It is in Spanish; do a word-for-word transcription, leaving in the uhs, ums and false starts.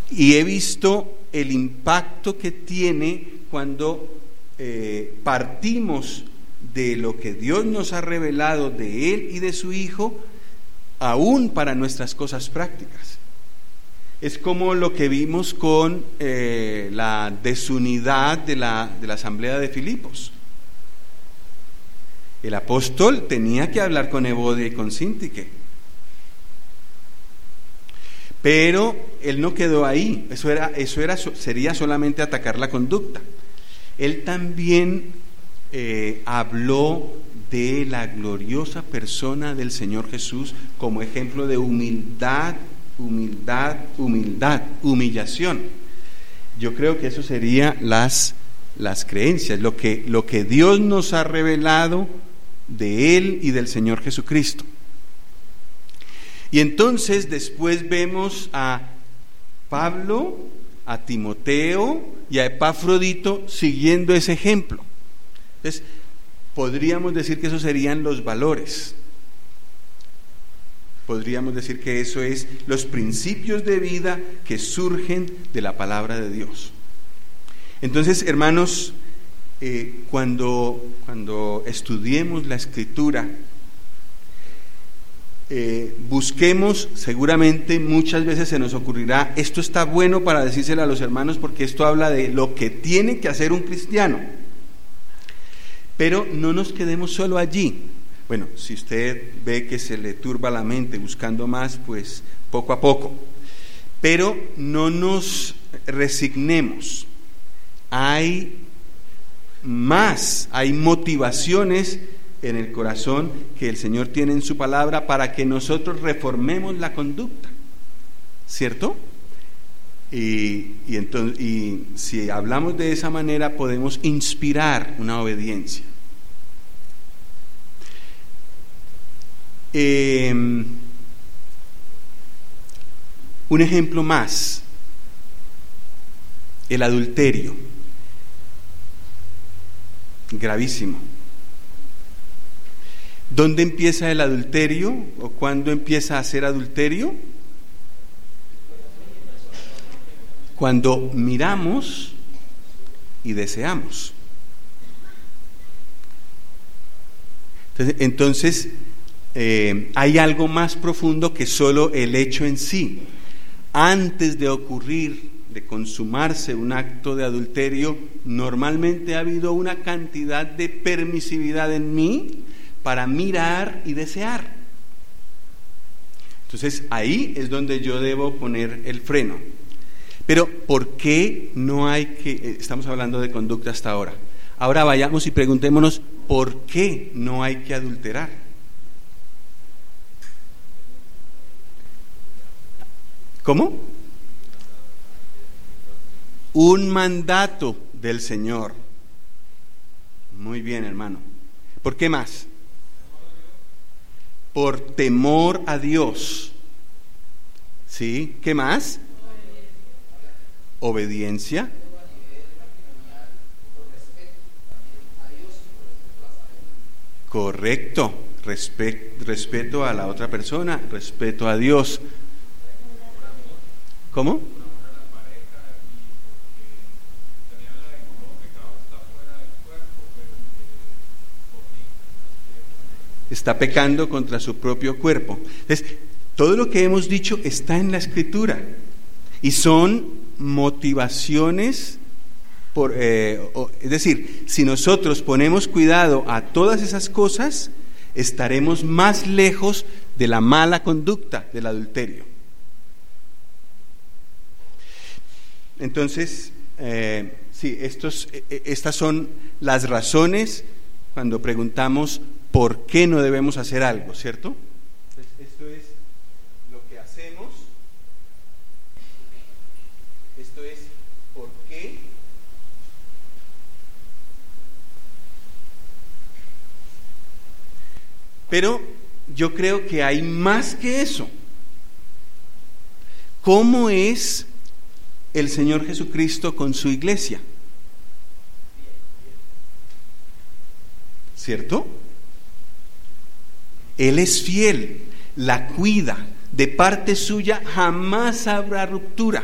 y he visto el impacto que tiene cuando eh, partimos de lo que Dios nos ha revelado de Él y de su Hijo, aún para nuestras cosas prácticas. Es como lo que vimos con eh, la desunidad de la, de la asamblea de Filipos. El apóstol tenía que hablar con Evodia y con Síntique, pero él no quedó ahí. Eso era, eso era, sería solamente atacar la conducta. Él también eh, habló de la gloriosa persona del Señor Jesús como ejemplo de humildad, humildad, humildad, humillación. Yo creo que eso sería las, las creencias, lo que, lo que Dios nos ha revelado de Él y del Señor Jesucristo. Y entonces después vemos a Pablo, a Timoteo y a Epafrodito siguiendo ese ejemplo. Entonces, podríamos decir que esos serían los valores. Podríamos decir que eso es los principios de vida que surgen de la palabra de Dios. Entonces, hermanos, eh, cuando, cuando estudiemos la Escritura, eh, busquemos, seguramente muchas veces se nos ocurrirá, esto está bueno para decírselo a los hermanos porque esto habla de lo que tiene que hacer un cristiano. Pero no nos quedemos solo allí. Bueno, si usted ve que se le turba la mente buscando más, pues poco a poco. Pero no nos resignemos. Hay más, hay motivaciones en el corazón que el Señor tiene en su palabra para que nosotros reformemos la conducta, ¿cierto? Y, y, entonces, y si hablamos de esa manera podemos inspirar una obediencia. Eh, un ejemplo más, el adulterio, gravísimo. ¿Dónde empieza el adulterio o cuándo empieza a ser adulterio? Cuando miramos y deseamos. Entonces, entonces eh, hay algo más profundo que solo el hecho en sí. Antes de ocurrir, de consumarse un acto de adulterio, normalmente ha habido una cantidad de permisividad en mí para mirar y desear. Entonces ahí es donde yo debo poner el freno. Pero ¿por qué no hay que, estamos hablando de conducta hasta ahora? Ahora vayamos y preguntémonos, ¿por qué no hay que adulterar? ¿Cómo? Un mandato del Señor. Muy bien, hermano. ¿Por qué más? Por temor a Dios. ¿Sí? ¿Qué más? Obediencia. Correcto. Respe- respeto a la otra persona, respeto a Dios. ¿Cómo? Está pecando contra su propio cuerpo. Entonces, todo lo que hemos dicho está en la Escritura y son motivaciones por, eh, o, es decir, si nosotros ponemos cuidado a todas esas cosas, estaremos más lejos de la mala conducta del adulterio. Entonces, eh, sí, estos, eh, estas son las razones cuando preguntamos por qué no debemos hacer algo, ¿cierto? Entonces, esto es lo que hacemos, esto es por qué, pero yo creo que hay más que eso. ¿Cómo es el Señor Jesucristo con su iglesia? ¿Cierto? Él es fiel, la cuida, de parte suya jamás habrá ruptura.